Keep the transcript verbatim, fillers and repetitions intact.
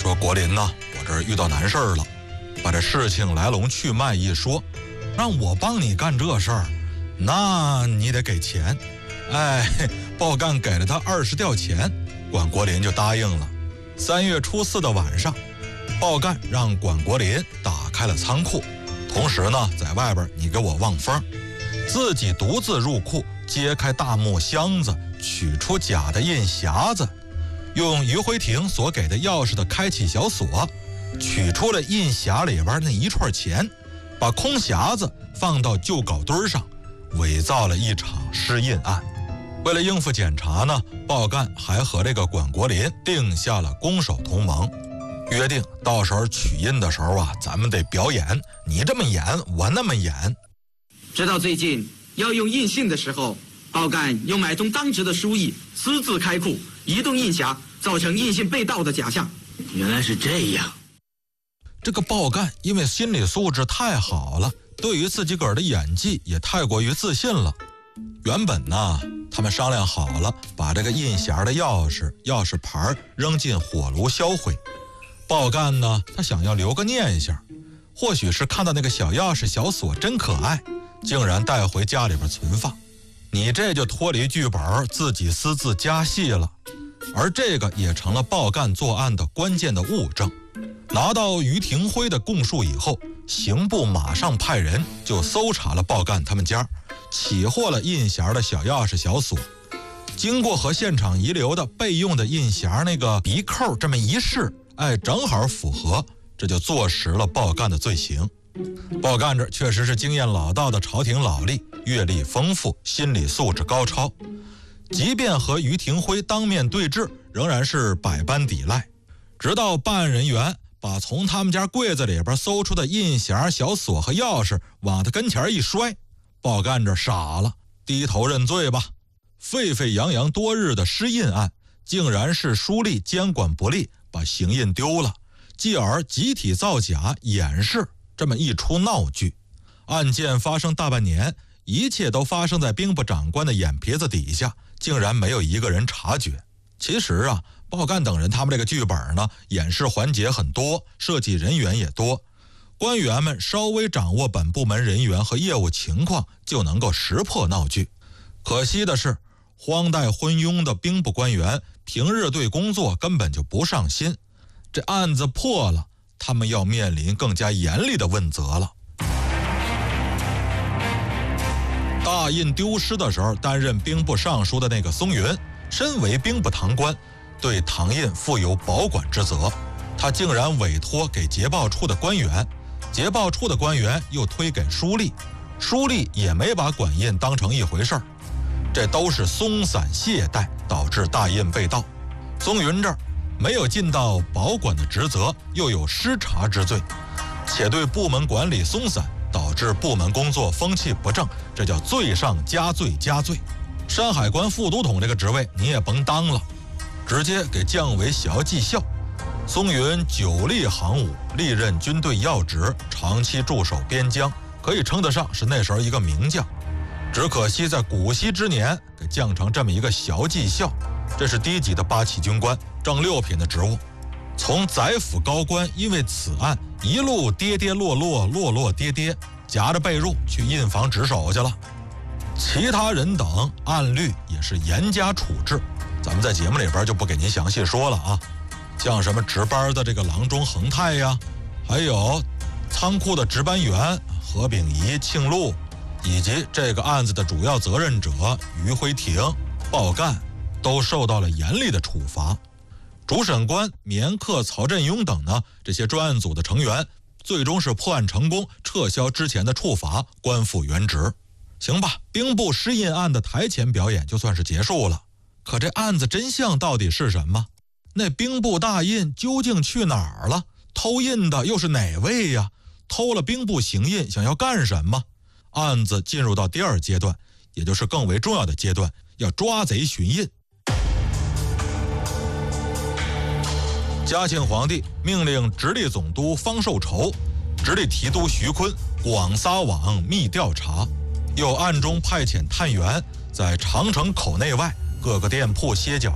说国林呐，我这儿遇到难事儿了，把这事情来龙去脉一说，让我帮你干这事儿，那你得给钱。哎，鲍干给了他二十吊钱，管国林就答应了。三月初四的晚上，鲍干让管国林打开了仓库，同时呢，在外边你给我望风，自己独自入库，揭开大木箱子，取出假的印匣子，用于辉亭所给的钥匙的开启小锁，取出了印匣里边那一串钱，把空匣子放到旧稿堆上，伪造了一场失印案。为了应付检查呢，鲍干还和这个管国林定下了攻守同盟，约定到时候取印的时候啊，咱们得表演，你这么演，我那么演。 直到最近要用印信的时候，鲍干又买通当值的书役，私自开库，移动印匣，造成印信被盗的假象。 原来是这样。 这个鲍干因为心理素质太好了，对于自己个儿的演技也太过于自信了。原本呢，他们商量好了，把这个印匣的钥匙、钥匙牌扔进火炉销毁。鲍干呢，他想要留个念想，或许是看到那个小钥匙、小锁真可爱，竟然带回家里边存放。你这就脱离剧本，自己私自加戏了。而这个也成了鲍干作案的关键的物证。拿到于廷辉的供述以后，刑部马上派人就搜查了鲍干他们家，起获了印匣的小钥匙、小锁。经过和现场遗留的备用的印匣那个鼻扣这么一试，哎，正好符合，这就坐实了鲍干的罪行。鲍干这确实是经验老道的朝廷老吏，阅历丰富，心理素质高超，即便和于廷辉当面对质，仍然是百般抵赖。直到办案人员把从他们家柜子里边搜出的印匣、小锁和钥匙往他跟前一摔，鲍干这傻了，低头认罪吧。沸沸扬扬多日的失印案，竟然是书吏监管不力，把行印丢了，继而集体造假掩饰，这么一出闹剧。案件发生大半年，一切都发生在兵部长官的眼皮子底下，竟然没有一个人察觉。其实啊，鲍干等人他们这个剧本呢，掩饰环节很多，设计人员也多，官员们稍微掌握本部门人员和业务情况，就能够识破闹剧。可惜的是，荒诞昏庸的兵部官员平日对工作根本就不上心，这案子破了，他们要面临更加严厉的问责了。大印丢失的时候，担任兵部尚书的那个松云，身为兵部堂官，对唐印负有保管之责，他竟然委托给捷报处的官员，捷报处的官员又推给书吏，书吏也没把管印当成一回事儿，这都是松散懈怠导致大印被盗。松云这儿没有尽到保管的职责，又有失察之罪，且对部门管理松散，导致部门工作风气不正，这叫罪上加罪加罪。山海关副都统这个职位你也甭当了，直接给降为小技校。松云久历行伍，历任军队要职，长期驻守边疆，可以称得上是那时候一个名将。只可惜在古稀之年给降成这么一个小技校，这是低级的八旗军官，正六品的职务。从宰府高官因为此案一路跌跌落落，落落跌跌，夹着被褥去印房值守去了。其他人等按律也是严加处置，咱们在节目里边就不给您详细说了啊。像什么值班的这个郎中恒泰呀，还有仓库的值班员何秉仪、庆禄，以及这个案子的主要责任者于辉亭、鲍干，都受到了严厉的处罚。主审官绵克、曹振庸等呢，这些专案组的成员最终是破案成功，撤销之前的处罚，官复原职。行吧，兵部失印案的台前表演就算是结束了。可这案子真相到底是什么？那兵部大印究竟去哪儿了？偷印的又是哪位呀？偷了兵部行印想要干什么？案子进入到第二阶段，也就是更为重要的阶段，要抓贼寻印。嘉庆皇帝命令直隶总督方寿畴、直隶提督徐坤广撒网密调查，又暗中派遣探员在长城口内外各个店铺歇脚